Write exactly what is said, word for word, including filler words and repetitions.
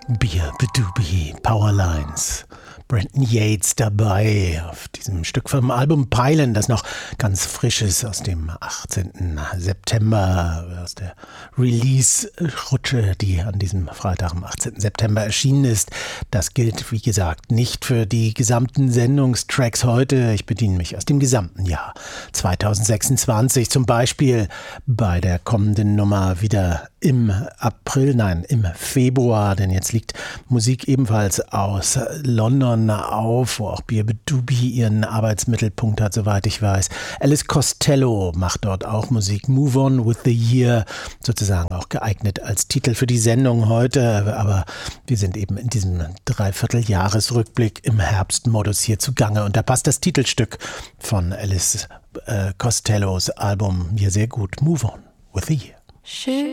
Beer Bedoobie, Powerlines. Brenton Yates dabei auf diesem Stück vom Album Peilen, das noch ganz frisch ist aus dem achtzehnten September, aus der Release-Rutsche, die an diesem Freitag, am achtzehnten September erschienen ist. Das gilt, wie gesagt, nicht für die gesamten Sendungstracks heute. Ich bediene mich aus dem gesamten Jahr zweitausendsechsundzwanzig, zum Beispiel bei der kommenden Nummer wieder im April, nein, im Februar, denn jetzt liegt Musik ebenfalls aus London auf, wo auch Beer Bedoobie ihren Arbeitsmittelpunkt hat, soweit ich weiß. Alice Costello macht dort auch Musik. Move On with the Year, sozusagen auch geeignet als Titel für die Sendung heute, aber wir sind eben in diesem Dreivierteljahresrückblick im Herbstmodus hier zugange und da passt das Titelstück von Alice äh, Costellos Album mir sehr gut. Move On with the Year. She